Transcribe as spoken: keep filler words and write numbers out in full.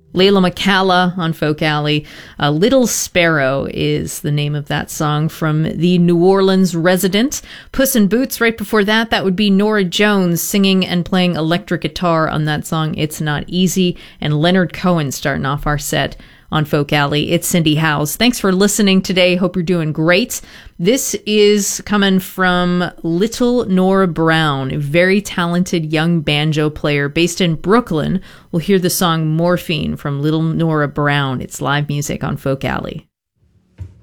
Layla McCalla on Folk Alley. Uh, Little Sparrow is the name of that song from the New Orleans Resident. Puss in Boots right before that. That would be Nora Jones singing and playing electric guitar on that song, It's Not Easy. And Leonard Cohen starting off our set on Folk Alley. It's Cindy Howes. Thanks for listening today. Hope you're doing great. This is coming from Little Nora Brown, a very talented young banjo player based in Brooklyn. We'll hear the song Morphine from Little Nora Brown. It's live music on Folk Alley.